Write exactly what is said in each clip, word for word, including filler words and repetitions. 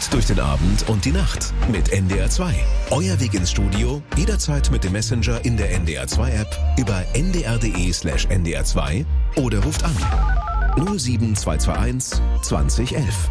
Gut durch den Abend und die Nacht mit N D R zwei. Euer Weg ins Studio, jederzeit mit dem Messenger in der N D R zwei App, über n d r punkt d e slash n d r zwei oder ruft an null sieben zwei zwei eins zwanzig elf.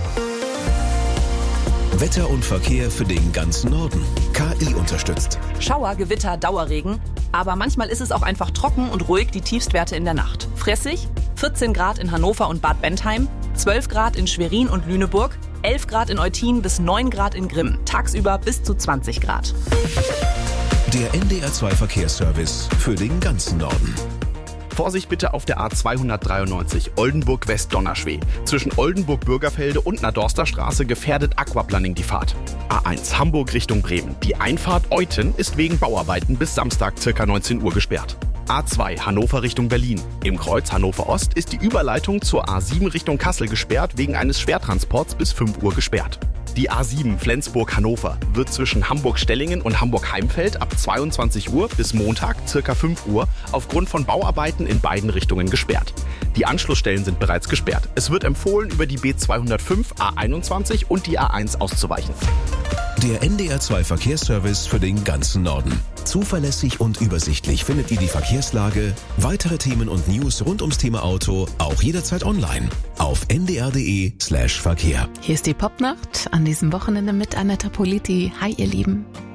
Wetter und Verkehr für den ganzen Norden. K I unterstützt. Schauer, Gewitter, Dauerregen. Aber manchmal ist es auch einfach trocken und ruhig, die Tiefstwerte in der Nacht. Fressig, vierzehn Grad in Hannover und Bad Bentheim, zwölf Grad in Schwerin und Lüneburg, elf Grad in Eutin bis neun Grad in Grimm. Tagsüber bis zu zwanzig Grad. Der N D R zwei Verkehrsservice für den ganzen Norden. Vorsicht bitte auf der A zweihundertdreiundneunzig Oldenburg-West-Donnerschweh. Zwischen Oldenburg-Bürgerfelde und Nadorster Straße gefährdet Aquaplaning die Fahrt. A eins Hamburg Richtung Bremen. Die Einfahrt Euten ist wegen Bauarbeiten bis Samstag ca. neunzehn Uhr gesperrt. A zwei Hannover Richtung Berlin. Im Kreuz Hannover Ost ist die Überleitung zur A sieben Richtung Kassel gesperrt, wegen eines Schwertransports bis fünf Uhr gesperrt. Die A sieben Flensburg-Hannover wird zwischen Hamburg-Stellingen und Hamburg-Heimfeld ab zweiundzwanzig Uhr bis Montag ca. fünf Uhr aufgrund von Bauarbeiten in beiden Richtungen gesperrt. Die Anschlussstellen sind bereits gesperrt. Es wird empfohlen, über die B zweihundertfünf, A einundzwanzig und die A eins auszuweichen. Der N D R zwei Verkehrsservice für den ganzen Norden. Zuverlässig und übersichtlich findet ihr die Verkehrslage, weitere Themen und News rund ums Thema Auto auch jederzeit online auf n d r punkt d e slash Verkehr. Hier ist die Popnacht an diesem Wochenende mit Annetta Politi. Hi ihr Lieben.